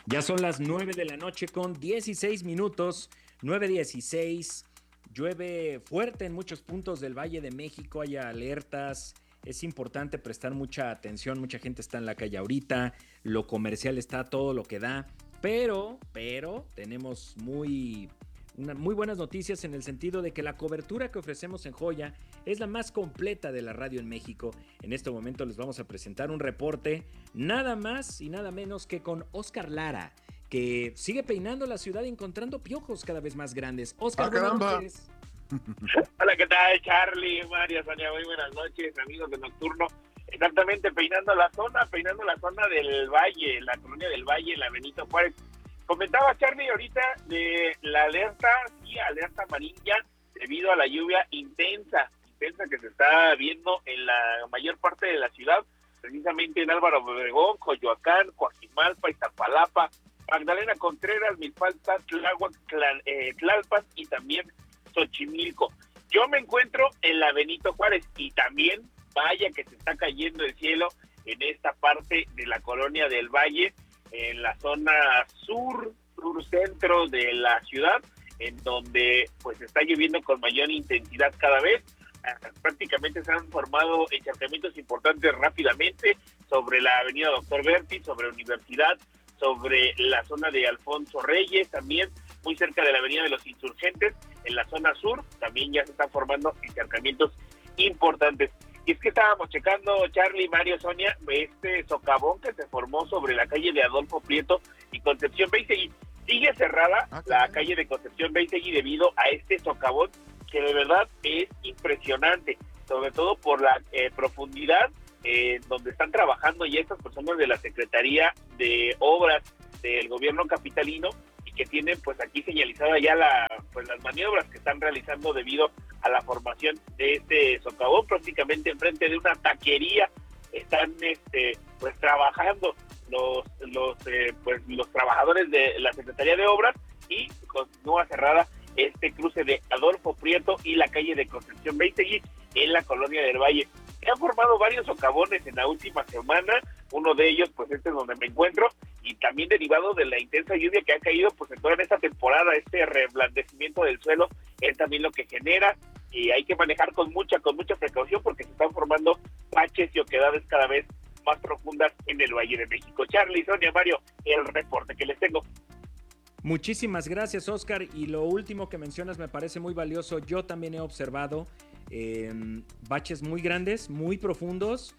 Ya son las 9 de la noche con 16 minutos, 9:16. Llueve fuerte en muchos puntos del Valle de México, hay alertas. Es importante prestar mucha atención, mucha gente está en la calle ahorita, lo comercial está a todo lo que da, pero tenemos muy buenas noticias en el sentido de que la cobertura que ofrecemos en Joya es la más completa de la radio en México. En este momento les vamos a presentar un reporte nada más y nada menos que con Oscar Lara, que sigue peinando la ciudad y encontrando piojos cada vez más grandes. Oscar, buenas Caramba! noches. Hola, ¿qué tal, Charlie, María, Sonia? Muy buenas noches, amigos de Nocturno. Exactamente, peinando la zona del Valle, la colonia del Valle, la Benito Juárez. Comentaba Charlie ahorita de la alerta amarilla debido a la lluvia intensa que se está viendo en la mayor parte de la ciudad, precisamente en Álvaro Obregón, Coyoacán, Coajimalpa, Iztapalapa, Magdalena Contreras, Milpalta, Tláhuac, Tlalpan y también Xochimilco. Yo me encuentro en la Benito Juárez y también, vaya que se está cayendo el cielo en esta parte de la colonia del Valle, en la zona sur centro de la ciudad, en donde pues está lloviendo con mayor intensidad cada vez. Prácticamente se han formado encharcamientos importantes rápidamente sobre la avenida Doctor Berti, sobre Universidad, sobre la zona de Alfonso Reyes, también muy cerca de la avenida de los Insurgentes. En la zona sur también ya se están formando encharcamientos importantes. Y es que estábamos checando, Charlie, Mario, Sonia, este socavón que se formó sobre la calle de Adolfo Prieto y Concepción Beitegui. Sigue cerrada la calle de Concepción Beitegui debido a este socavón, que de verdad es impresionante, sobre todo por la profundidad donde están trabajando ya estas personas de la Secretaría de Obras del gobierno capitalino, y que tienen pues aquí señalizada ya las maniobras que están realizando debido a la formación de este socavón. Prácticamente enfrente de una taquería están pues trabajando los trabajadores de la Secretaría de Obras, y continúa cerrada este cruce de Adolfo Prieto y la calle de Concepción Beitegui en la colonia del Valle. Se han formado varios socavones en la última semana, uno de ellos pues este es donde me encuentro, y también derivado de la intensa lluvia que ha caído pues en toda esta temporada. Este reblandecimiento del suelo es también lo que genera, y hay que manejar con mucha precaución porque se están formando baches y oquedades cada vez más profundas en el Valle de México. Charlie, Sonia, Mario, el reporte que les tengo. Muchísimas gracias, Oscar. Y lo último que mencionas me parece muy valioso. Yo también he observado baches muy grandes, muy profundos,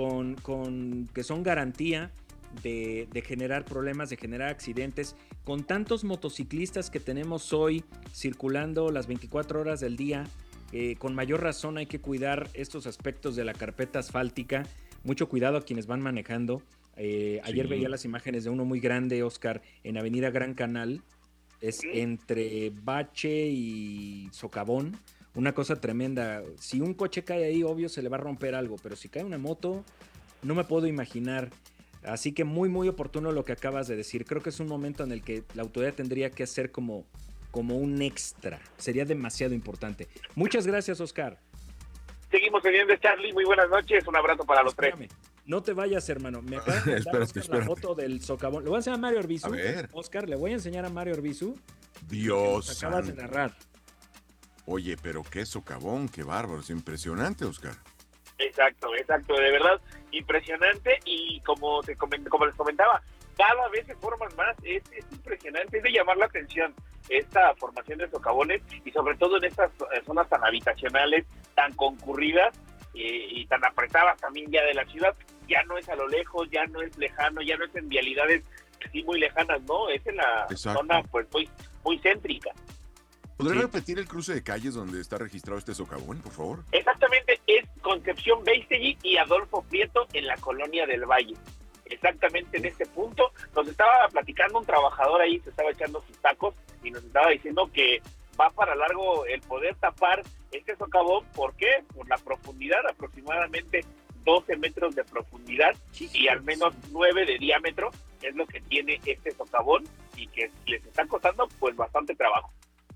que son garantía de generar problemas, de generar accidentes. Con tantos motociclistas que tenemos hoy circulando las 24 horas del día, con mayor razón hay que cuidar estos aspectos de la carpeta asfáltica. Mucho cuidado a quienes van manejando. Ayer veía las imágenes de uno muy grande, Oscar, en Avenida Gran Canal. Es entre bache y socavón. Una cosa tremenda. Si un coche cae ahí, obvio se le va a romper algo, pero si cae una moto, no me puedo imaginar. Así que muy oportuno lo que acabas de decir. Creo que es un momento en el que la autoridad tendría que hacer como un extra. Sería demasiado importante. Muchas gracias, Oscar. Seguimos teniendo, Charlie, muy buenas noches, un abrazo para los tres. No te vayas, hermano. Me acaba de mandar Oscar la foto del socavón. Le voy a enseñar a Mario Arbizu. A ver. Oscar, le voy a enseñar a Mario Arbizu. Dios Acabas santo. de narrar. Oye, pero qué socavón, qué bárbaro. Es impresionante, Oscar. Exacto, de verdad, impresionante. Y como les comentaba, cada vez se forman más. Es impresionante, es de llamar la atención esta formación de socavones, y sobre todo en estas zonas tan habitacionales, tan concurridas y tan apretadas también ya de la ciudad. Ya no es a lo lejos, ya no es lejano, ya no es en vialidades así muy lejanas, ¿no? Es en la zona pues muy céntrica. ¿Podría repetir el cruce de calles donde está registrado este socavón, por favor? Exactamente, es Concepción Beitegui y Adolfo Prieto en la colonia del Valle. Exactamente en este punto. Nos estaba platicando un trabajador ahí, se estaba echando sus tacos y nos estaba diciendo que va para largo el poder tapar este socavón. ¿Por qué? Por la profundidad, aproximadamente 12 metros de profundidad y al menos 9 de diámetro es lo que tiene este socavón, y que les está costando pues bastante trabajo.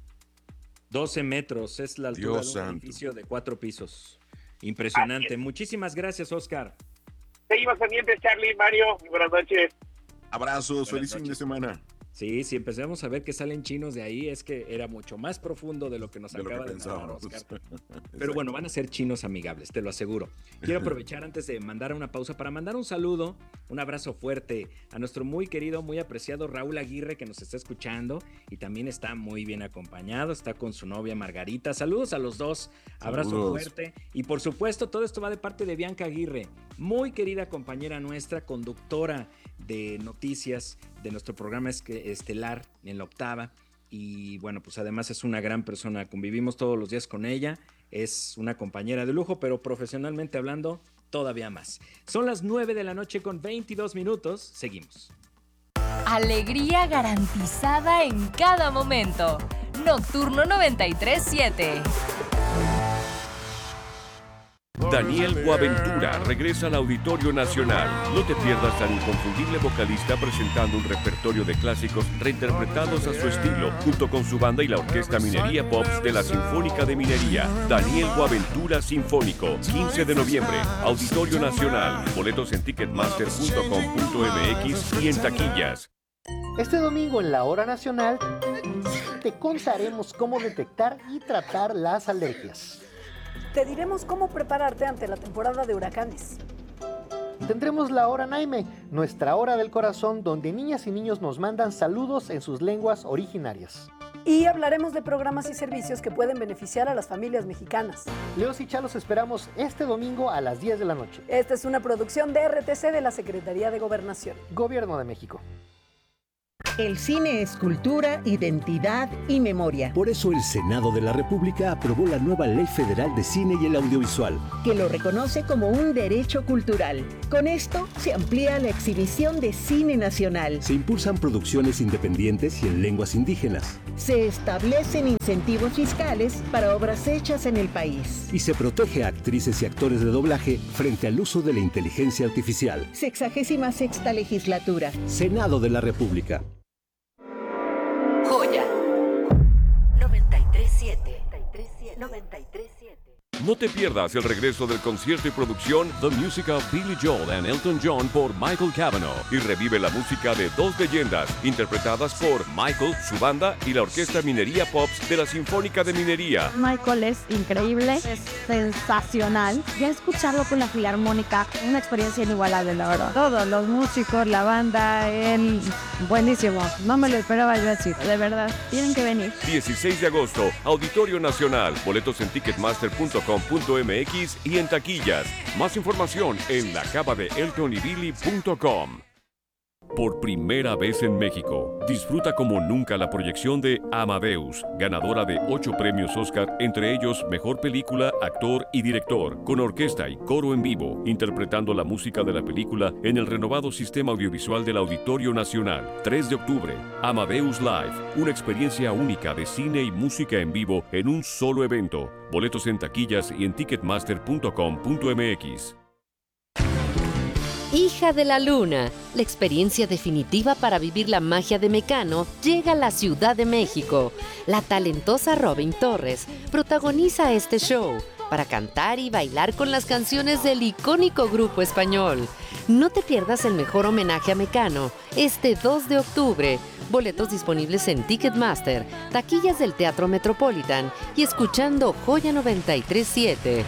12 metros es la altura de un edificio de 4 pisos. Impresionante. Muchísimas gracias, Oscar. Seguimos pendientes, Charlie, Mario. Muy buenas noches. Abrazos, feliz fin de semana. Sí, si empezamos a ver que salen chinos de ahí, es que era mucho más profundo de lo que nos acaba de narrar Oscar. Pero bueno, van a ser chinos amigables, te lo aseguro. Quiero aprovechar antes de mandar una pausa para mandar un saludo, un abrazo fuerte a nuestro muy querido, muy apreciado Raúl Aguirre, que nos está escuchando y también está muy bien acompañado, está con su novia Margarita. Saludos a los dos, abrazo fuerte. Y por supuesto, todo esto va de parte de Bianca Aguirre, muy querida compañera nuestra, conductora de noticias de nuestro programa estelar en la octava, y bueno, pues además es una gran persona, convivimos todos los días con ella, es una compañera de lujo, pero profesionalmente hablando todavía más. Son las 9 de la noche con 22 minutos, seguimos. Alegría garantizada en cada momento. Nocturno 93.7. Daniel Boaventura regresa al Auditorio Nacional. No te pierdas al inconfundible vocalista presentando un repertorio de clásicos reinterpretados a su estilo, junto con su banda y la Orquesta Minería Pops de la Sinfónica de Minería. Daniel Boaventura Sinfónico, 15 de noviembre, Auditorio Nacional. Boletos en ticketmaster.com.mx y en taquillas. Este domingo en la Hora Nacional te contaremos cómo detectar y tratar las alergias. Te diremos cómo prepararte ante la temporada de huracanes. Tendremos la Hora Naime, nuestra hora del corazón, donde niñas y niños nos mandan saludos en sus lenguas originarias. Y hablaremos de programas y servicios que pueden beneficiar a las familias mexicanas. Leos y Chalos esperamos este domingo a las 10 de la noche. Esta es una producción de RTC de la Secretaría de Gobernación. Gobierno de México. El cine es cultura, identidad y memoria. Por eso el Senado de la República aprobó la nueva Ley Federal de Cine y el Audiovisual, que lo reconoce como un derecho cultural. Con esto se amplía la exhibición de cine nacional. Se impulsan producciones independientes y en lenguas indígenas. Se establecen incentivos fiscales para obras hechas en el país. Y se protege a actrices y actores de doblaje frente al uso de la inteligencia artificial. 66ª legislatura. Senado de la República. Joya 93.7. 93.7. No te pierdas el regreso del concierto y producción The Music of Billy Joel and Elton John por Michael Cavanaugh y revive la música de dos leyendas interpretadas por Michael, su banda y la Orquesta Minería Pops de la Sinfónica de Minería. Michael es increíble, es sensacional. Ya escucharlo con la Filarmónica, una experiencia inigualable, la verdad. Todos los músicos, la banda, él, buenísimo. No me lo esperaba yo así, de verdad. Tienen que venir. 16 de agosto, Auditorio Nacional. Boletos en ticketmaster.com.mx y en taquillas. Más información en lacabadeeltonybilly.com. Por primera vez en México, disfruta como nunca la proyección de Amadeus, ganadora de 8 premios Oscar, entre ellos Mejor Película, Actor y Director, con orquesta y coro en vivo, interpretando la música de la película en el renovado sistema audiovisual del Auditorio Nacional. 3 de octubre, Amadeus Live, una experiencia única de cine y música en vivo en un solo evento. Boletos en taquillas y en ticketmaster.com.mx. Hija de la Luna, la experiencia definitiva para vivir la magia de Mecano llega a la Ciudad de México. La talentosa Robin Torres protagoniza este show para cantar y bailar con las canciones del icónico grupo español. No te pierdas el mejor homenaje a Mecano este 2 de octubre. Boletos disponibles en Ticketmaster, taquillas del Teatro Metropolitan y escuchando Joya 93.7.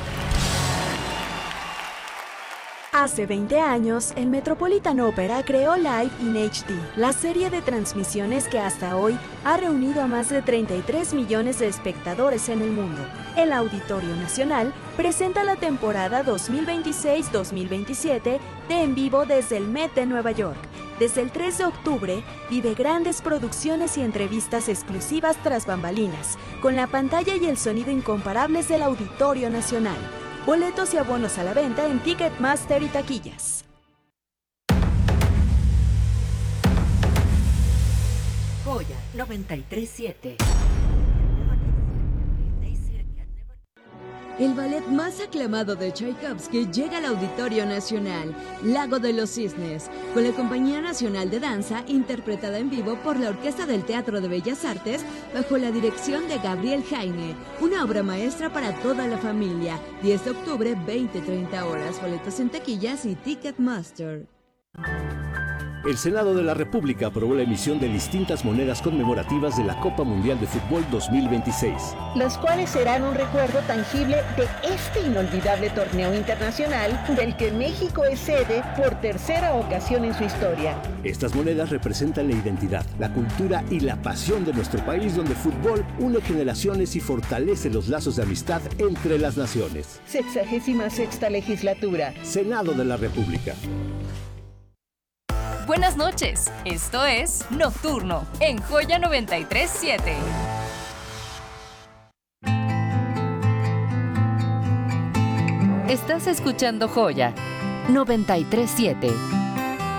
Hace 20 años, el Metropolitan Opera creó Live in HD, la serie de transmisiones que hasta hoy ha reunido a más de 33 millones de espectadores en el mundo. El Auditorio Nacional presenta la temporada 2026-2027 de En Vivo desde el Met de Nueva York. Desde el 3 de octubre, vive grandes producciones y entrevistas exclusivas tras bambalinas, con la pantalla y el sonido incomparables del Auditorio Nacional. Boletos y abonos a la venta en Ticketmaster y taquillas. Joya 93.7. El ballet más aclamado de Tchaikovsky llega al Auditorio Nacional, Lago de los Cisnes, con la Compañía Nacional de Danza, interpretada en vivo por la Orquesta del Teatro de Bellas Artes, bajo la dirección de Gabriel Jaime. Una obra maestra para toda la familia. 10 de octubre, 20-30 horas. Boletos en taquillas y Ticketmaster. El Senado de la República aprobó la emisión de distintas monedas conmemorativas de la Copa Mundial de Fútbol 2026. Las cuales serán un recuerdo tangible de este inolvidable torneo internacional del que México es sede por tercera ocasión en su historia. Estas monedas representan la identidad, la cultura y la pasión de nuestro país, donde el fútbol une generaciones y fortalece los lazos de amistad entre las naciones. 66ª legislatura. Senado de la República. Buenas noches, esto es Nocturno en Joya 93.7. Estás escuchando Joya 93.7.